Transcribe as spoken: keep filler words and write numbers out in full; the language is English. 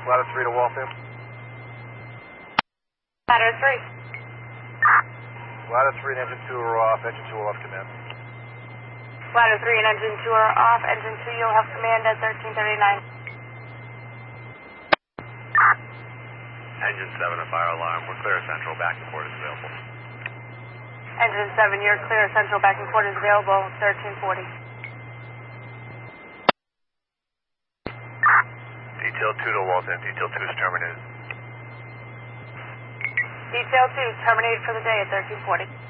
Ladder three to Waltham. Ladder three. Ladder three and engine two are off. Engine two will have command. Ladder three and engine two are off. Engine two, you'll have command at thirteen thirty-nine. Engine seven, a fire alarm. We're clear central. Backing port is available. Engine seven, you're clear. Central backing port is available. thirteen forty. Detail two to Waltham. Detail two is terminated. Detail two, terminated for the day at thirteen forty.